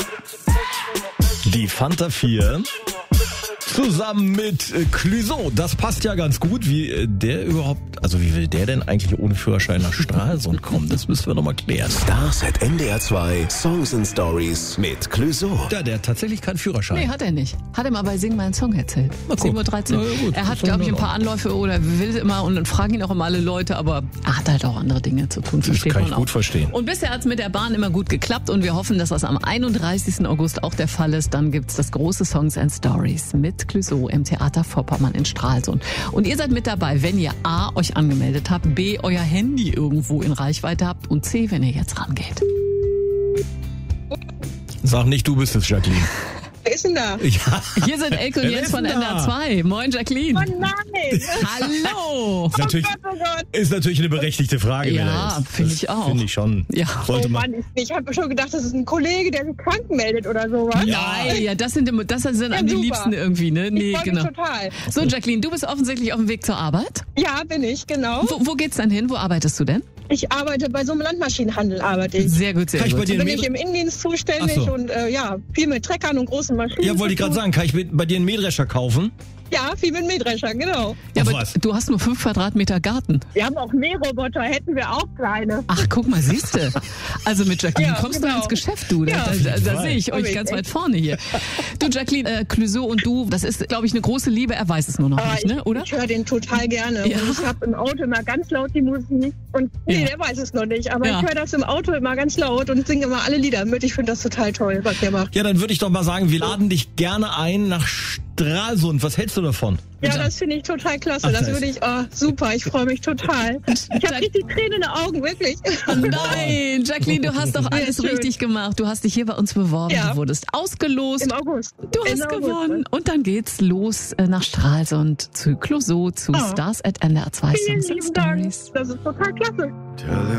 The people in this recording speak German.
Die Fanta 4 zusammen mit Clouseau. Das passt ja ganz gut. Wie der überhaupt, also wie will der denn eigentlich ohne Führerschein nach Stralsund kommen? Das müssen wir noch mal klären. Stars at NDR 2 Songs and Stories mit Clouseau. Ja, der hat tatsächlich keinen Führerschein. Nee, hat er nicht. Hat er mal bei Sing meinen Song erzählt. 7.13 Uhr. Ja, Er hat, glaube ich, ein paar Anläufe oder will immer und fragen ihn auch immer alle Leute, aber er hat halt auch andere Dinge zu tun. Das kann ich gut verstehen. Und bisher hat es mit der Bahn immer gut geklappt und wir hoffen, dass das am 31. August auch der Fall ist. Dann gibt's das große Songs and Stories mit Clouseau im Theater Vorpommern in Stralsund. Und ihr seid mit dabei, wenn ihr A, euch angemeldet habt, B, euer Handy irgendwo in Reichweite habt und C, wenn ihr jetzt rangeht. Sag nicht, du bist es, Jacqueline. Wer ist denn da? Ja. Hier sind Elke und Wer Jens ist von denn da? NDR 2. Moin, Jacqueline. Oh nein! Hallo. Ist natürlich, Oh Gott. ist natürlich eine berechtigte Frage, wer Ja, da ist. finde ich auch. Finde ich schon. Ja. Sollte Oh man. Mann, ich habe schon gedacht, das ist ein Kollege, der sich krank meldet oder sowas. Nein, ja, das sind einem die super. Liebsten irgendwie, ne? Nee, Ich freu genau. mich total. So, Jacqueline, du bist offensichtlich auf dem Weg zur Arbeit. Ja, bin ich, genau. Wo geht's dann hin? Wo arbeitest du denn? Ich arbeite bei so einem Landmaschinenhandel, arbeite ich. Sehr gut, sehr Kann ich bei gut. dir Bin einen ich im Innendienst zuständig Ach so. und viel mit Treckern und großen Maschinen. Ja, wollte ich gerade sagen, kann ich bei dir einen Mähdrescher kaufen? Ja, viel mit Mähdrescher, genau. Ja, Auf aber was? du hast nur 5 Quadratmeter Garten. Wir haben auch Mähroboter, hätten wir auch kleine. Ach, guck mal, siehste. Also mit Jacqueline Ja, kommst genau. du ins Geschäft, du. Ja, Da sehe ich euch ganz weit vorne hier. Du, Jacqueline, Clouseau und du, das ist, glaube ich, eine große Liebe. Er weiß es nur noch Aber nicht, ne? Oder? Ich höre den total gerne. Ja. Und ich habe im Auto immer ganz laut die Musik. Und nee, Ja. der weiß es noch nicht. Aber Ja. ich höre das im Auto immer ganz laut und singe immer alle Lieder mit. Ich finde das total toll, was der macht. Ja, dann würde ich doch mal sagen, wir laden dich gerne ein nach Stralsund. Was hältst du davon? Ja, das finde ich total klasse. Ach, Das nice. würde ich, super, ich freue mich total. Ich habe richtig Tränen in den Augen, wirklich. Nein, Jacqueline, du hast doch alles schön. richtig gemacht. Du hast dich hier bei uns beworben. Ja. Du wurdest ausgelost. Im August. Du Ende hast August, gewonnen. ne? Und dann geht's los nach Stralsund zu Clouseau, zu Stars at NDR 2 Vielen Songs and lieben Dank. Stories. Das ist total klasse.